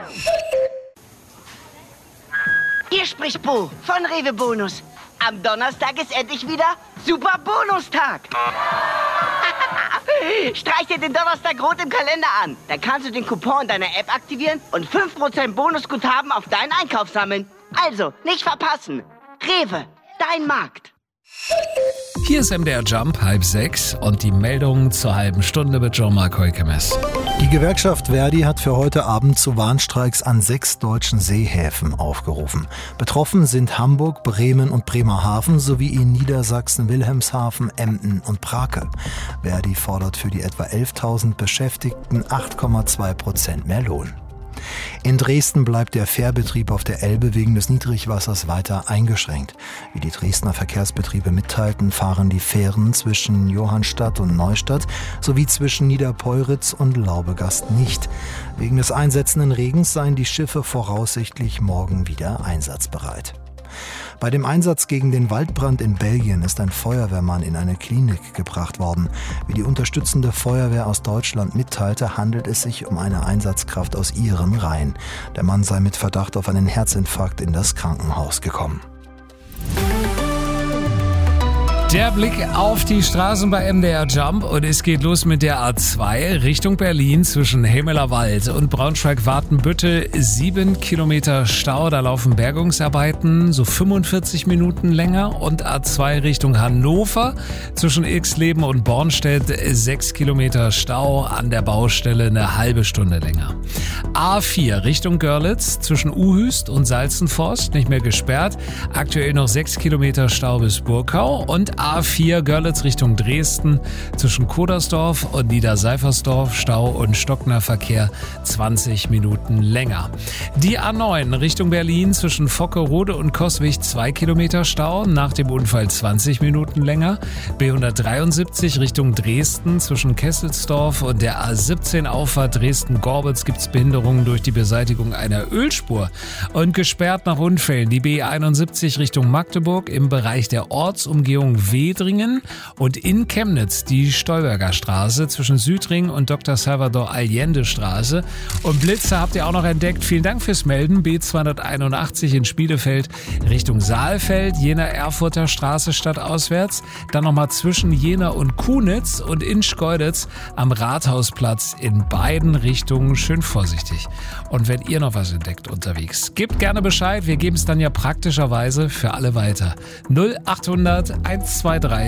Hier spricht Bo von Rewe Bonus. Am Donnerstag ist endlich wieder Super Bonustag. Streich dir den Donnerstag rot im Kalender an. Da kannst du den Coupon in deiner App aktivieren und 5% Bonusguthaben auf deinen Einkauf sammeln. Also, nicht verpassen. Rewe, dein Markt. Hier ist MDR Jump, 5:30 und die Meldung zur halben Stunde mit Jean-Marc Heukemes. Die Gewerkschaft Verdi hat für heute Abend zu Warnstreiks an 6 deutschen Seehäfen aufgerufen. Betroffen sind Hamburg, Bremen und Bremerhaven sowie in Niedersachsen Wilhelmshaven, Emden und Prake. Verdi fordert für die etwa 11.000 Beschäftigten 8,2% mehr Lohn. In Dresden bleibt der Fährbetrieb auf der Elbe wegen des Niedrigwassers weiter eingeschränkt. Wie die Dresdner Verkehrsbetriebe mitteilten, fahren die Fähren zwischen Johannstadt und Neustadt sowie zwischen Niederpeuritz und Laubegast nicht. Wegen des einsetzenden Regens seien die Schiffe voraussichtlich morgen wieder einsatzbereit. Bei dem Einsatz gegen den Waldbrand in Belgien ist ein Feuerwehrmann in eine Klinik gebracht worden. Wie die unterstützende Feuerwehr aus Deutschland mitteilte, handelt es sich um eine Einsatzkraft aus ihren Reihen. Der Mann sei mit Verdacht auf einen Herzinfarkt in das Krankenhaus gekommen. Der Blick auf die Straßen bei MDR Jump und es geht los mit der A2 Richtung Berlin zwischen Hemelerwald und Braunschweig-Watenbüttel. 7 Kilometer Stau, da laufen Bergungsarbeiten, so 45 Minuten länger. Und A2 Richtung Hannover zwischen Ilksleben und Bornstedt 6 Kilometer Stau, an der Baustelle eine halbe Stunde länger. A4 Richtung Görlitz zwischen Uhüst und Salzenforst nicht mehr gesperrt, aktuell noch 6 Kilometer Stau bis Burkau. Und A4 Görlitz Richtung Dresden zwischen Kodersdorf und Niederseifersdorf Stau und stockender Verkehr 20 Minuten länger. Die A9 Richtung Berlin zwischen Vockerode und Coswig 2 Kilometer Stau, nach dem Unfall 20 Minuten länger. B173 Richtung Dresden zwischen Kesselsdorf und der A17 Auffahrt Dresden-Gorbitz gibt's Behinderungen durch die Beseitigung einer Ölspur. Und gesperrt nach Unfällen die B71 Richtung Magdeburg im Bereich der Ortsumgehung Wedringen und in Chemnitz die Stolberger Straße zwischen Südring und Dr. Salvador Allende Straße. Und Blitze habt ihr auch noch entdeckt. Vielen Dank fürs Melden. B281 in Spielefeld Richtung Saalfeld, Jena-Erfurter Straße stadtauswärts. Dann nochmal zwischen Jena und Kunitz und in Schkeuditz am Rathausplatz in beiden Richtungen. Schön vorsichtig. Und wenn ihr noch was entdeckt unterwegs, gebt gerne Bescheid. Wir geben es dann ja praktischerweise für alle weiter. 0800 123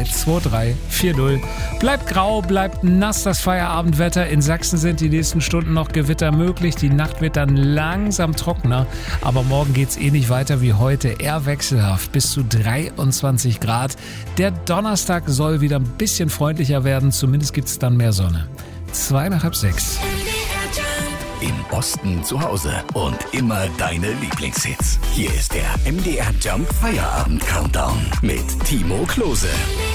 2340. Bleibt grau, bleibt nass das Feierabendwetter. In Sachsen sind die nächsten Stunden noch Gewitter möglich. Die Nacht wird dann langsam trockener. Aber morgen geht's ähnlich weiter wie heute. Eher wechselhaft, bis zu 23 Grad. Der Donnerstag soll wieder ein bisschen freundlicher werden. Zumindest gibt's dann mehr Sonne. 5:55. Im Osten zu Hause und immer deine Lieblingshits. Hier ist der MDR Jump Feierabend Countdown mit Timo Klose.